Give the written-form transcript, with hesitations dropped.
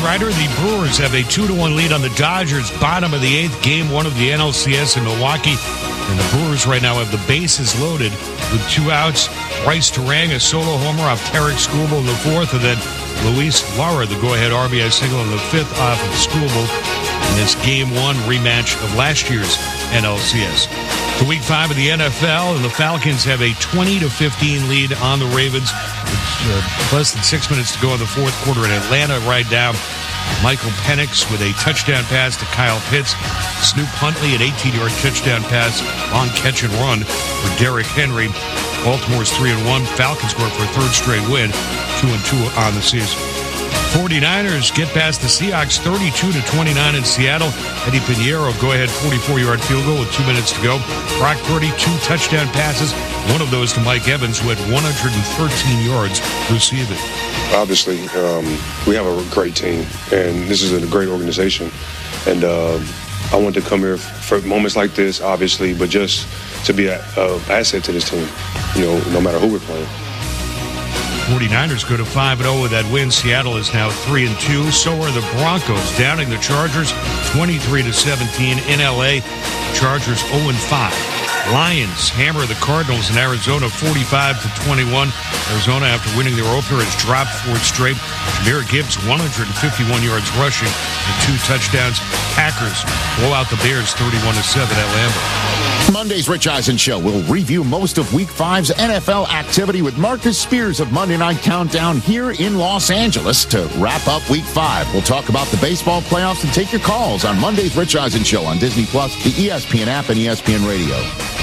Strider. The Brewers have a 2-1 lead on the Dodgers. Bottom of the 8th, game 1 of the NLCS in Milwaukee. And the Brewers right now have the bases loaded with 2 outs. Bryce Terang, a solo homer off Tarek Skubal in the 4th. And then Luis Lara, the go-ahead RBI single in the 5th off of Skubal in this game 1 rematch of last year's NLCS. To week 5 of the NFL, and the Falcons have a 20-15 lead on the Ravens. With less than 6 minutes to go in the 4th quarter in Atlanta right now. Michael Penix with a touchdown pass to Kyle Pitts. Snoop Huntley, an 18-yard touchdown pass, long catch and run for Derrick Henry. Baltimore's 3-1. Falcons go for a 3rd straight win, 2-2 on the season. 49ers get past the Seahawks 32-29 in Seattle. Eddie Pinheiro, go-ahead 44-yard field goal with 2 minutes to go. Brock Purdy, 2 touchdown passes, one of those to Mike Evans, who had 113 yards receiving. Obviously, we have a great team, and this is a great organization. And I want to come here for moments like this, obviously, but just to be an asset to this team, no matter who we're playing. 49ers go to 5-0 with that win. Seattle is now 3-2. So are the Broncos, downing the Chargers 23-17 in LA. Chargers 0-5. Lions hammer the Cardinals in Arizona 45-21. Arizona, after winning their opener, has dropped 4th straight. Jahmyr Gibbs, 151 yards rushing and 2 touchdowns. Packers blow out the Bears 31-7 at Lambeau. Monday's Rich Eisen Show will review most of Week 5's NFL activity with Marcus Spears of Monday Night Countdown here in Los Angeles to wrap up Week 5. We'll talk about the baseball playoffs and take your calls on Monday's Rich Eisen Show on Disney+, the ESPN app, and ESPN Radio.